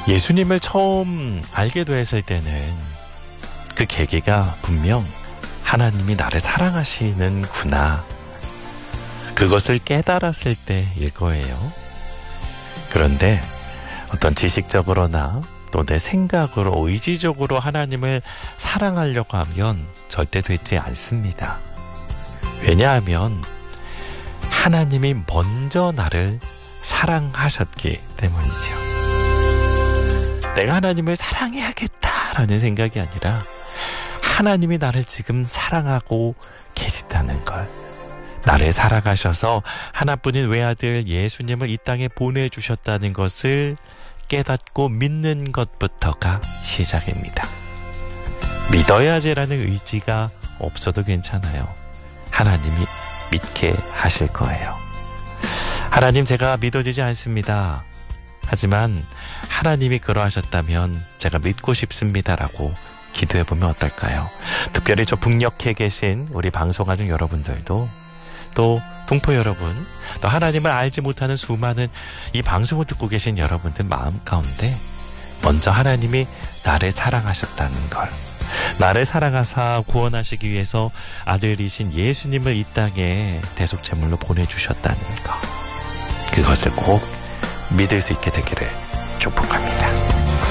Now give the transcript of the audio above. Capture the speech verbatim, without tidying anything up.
예수님을 처음 알게 되었을 때는 그 계기가 분명 하나님이 나를 사랑하시는구나, 그것을 깨달았을 때일 거예요. 그런데 어떤 지식적으로나 또 내 생각으로 의지적으로 하나님을 사랑하려고 하면 절대 되지 않습니다. 왜냐하면 하나님이 먼저 나를 사랑하셨기 때문이죠. 내가 하나님을 사랑해야겠다라는 생각이 아니라 하나님이 나를 지금 사랑하고 계시다는 걸, 나를 사랑하셔서 하나뿐인 외아들 예수님을 이 땅에 보내주셨다는 것을 깨닫고 믿는 것부터가 시작입니다. 믿어야지라는 의지가 없어도 괜찮아요. 하나님이 믿게 하실 거예요. 하나님, 제가 믿어지지 않습니다. 하지만 하나님이 그러하셨다면 제가 믿고 싶습니다라고 기도해보면 어떨까요? 특별히 저 북녘에 계신 우리 방송하는 여러분들도, 또 동포 여러분, 또 하나님을 알지 못하는 수많은 이 방송을 듣고 계신 여러분들 마음 가운데 먼저 하나님이 나를 사랑하셨다는 걸, 나를 사랑하사 구원하시기 위해서 아들이신 예수님을 이 땅에 대속제물로 보내주셨다는 것, 그것을 꼭 믿을 수 있게 되기를 축복합니다.